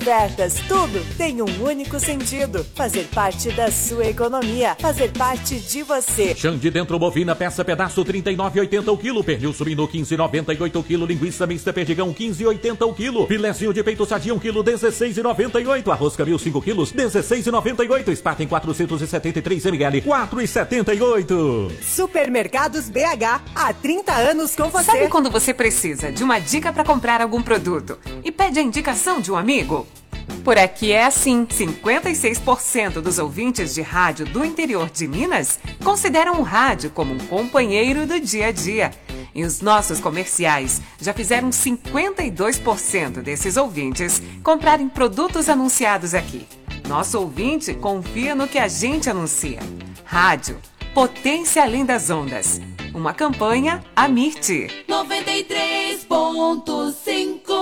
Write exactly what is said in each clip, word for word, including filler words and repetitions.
Ofertas, tudo tem um único sentido: fazer parte da sua economia, fazer parte de você. Xande dentro bovina, peça pedaço trinta e nove e oitenta o quilo, pernil suíno quinze e noventa e oito o quilo, linguiça mista perdigão quinze e oitenta o quilo, filézinho de peito sadia um quilo dezesseis e noventa e oito, arroz camil cinco quilos dezesseis e noventa e oito, Spaten quatrocentos e setenta e três mililitros quatro e setenta e oito. Supermercados B H, há trinta anos com você. Sabe quando você precisa de uma dica para comprar algum produto e pede a indicação de um amigo? Por aqui é assim, cinquenta e seis por cento dos ouvintes de rádio do interior de Minas consideram o rádio como um companheiro do dia a dia. E os nossos comerciais já fizeram cinquenta e dois por cento desses ouvintes comprarem produtos anunciados aqui. Nosso ouvinte confia no que a gente anuncia. Rádio, potência além das ondas. Uma campanha Amirte. noventa e três ponto cinco.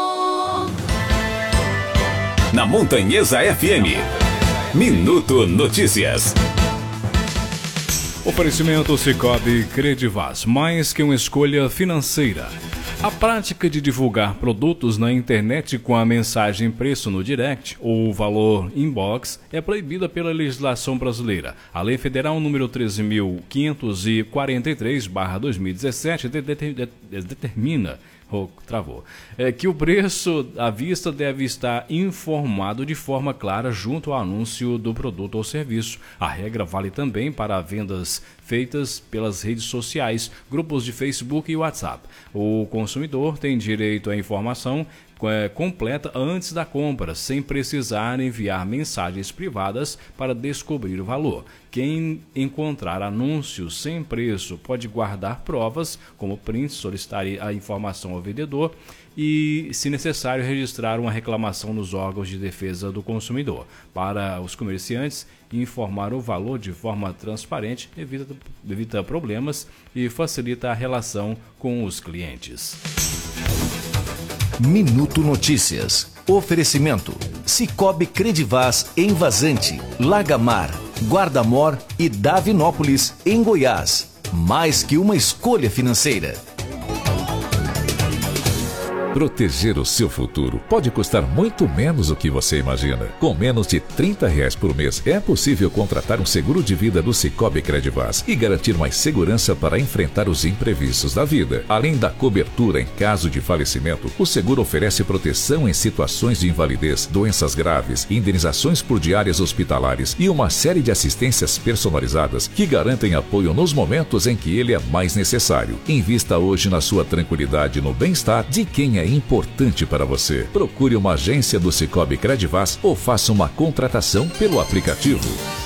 Na Montanhesa F M, Minuto Notícias. Oferecimento Sicoob Credivas, mais que uma escolha financeira. A prática de divulgar produtos na internet com a mensagem preço no direct ou valor inbox é proibida pela legislação brasileira. A Lei Federal número treze mil quinhentos e quarenta e três barra dois mil e dezessete de, de, de, de, determina Oh, travou. É que o preço à vista deve estar informado de forma clara junto ao anúncio do produto ou serviço. A regra vale também para vendas feitas pelas redes sociais, grupos de Facebook e WhatsApp. O consumidor tem direito à informação completa antes da compra, sem precisar enviar mensagens privadas para descobrir o valor. Quem encontrar anúncios sem preço pode guardar provas, como print, solicitar a informação ao vendedor e, se necessário, registrar uma reclamação nos órgãos de defesa do consumidor. Para os comerciantes, informar o valor de forma transparente evita, evita problemas e facilita a relação com os clientes. Minuto Notícias. Oferecimento: Sicoob Credivas em Vazante, Lagamar, Guarda-Mor e Davinópolis, em Goiás. Mais que uma escolha financeira. Proteger o seu futuro pode custar muito menos do que você imagina. Com menos de trinta reais por mês, é possível contratar um seguro de vida do Sicoob Credivas e garantir mais segurança para enfrentar os imprevistos da vida. Além da cobertura em caso de falecimento, o seguro oferece proteção em situações de invalidez, doenças graves, indenizações por diárias hospitalares e uma série de assistências personalizadas que garantem apoio nos momentos em que ele é mais necessário. Invista hoje na sua tranquilidade e no bem-estar de quem é importante para você. Procure uma agência do Sicoob Credivas ou faça uma contratação pelo aplicativo.